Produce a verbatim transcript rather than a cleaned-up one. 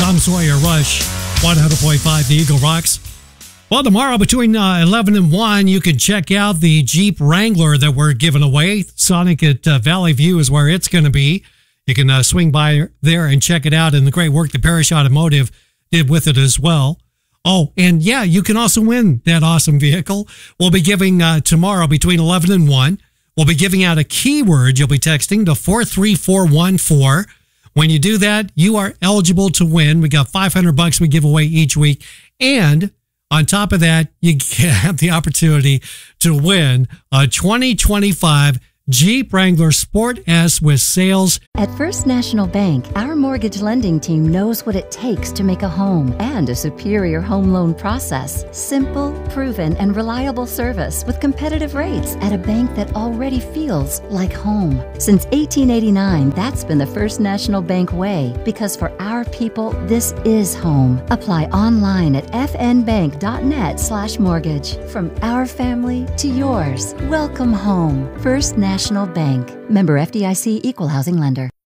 Tom Sawyer Rush, one hundred point five The Eagle Rocks. Well, tomorrow between uh, eleven and one, you can check out the Jeep Wrangler that we're giving away. Sonic at uh, Valley View is where it's going to be. You can uh, swing by there and check it out, and the great work that Parrish Automotive did with it as well. Oh, and yeah, you can also win that awesome vehicle. We'll be giving uh, tomorrow between eleven and one. We'll be giving out a keyword you'll be texting to four three four one four. When you do that, you are eligible to win. We got five hundred bucks we give away each week. And on top of that, you have the opportunity to win a twenty twenty-five Jeep Wrangler Sport S with sales. At First National Bank, our mortgage lending team knows what it takes to make a home and a superior home loan process. Simple, proven, and reliable service with competitive rates at a bank that already feels like home. Since eighteen eighty-nine, that's been the First National Bank way, because for our people, this is home. Apply online at fnbank.net slash mortgage. From our family to yours, welcome home. First National Bank. Member F D I C, Equal Housing Lender.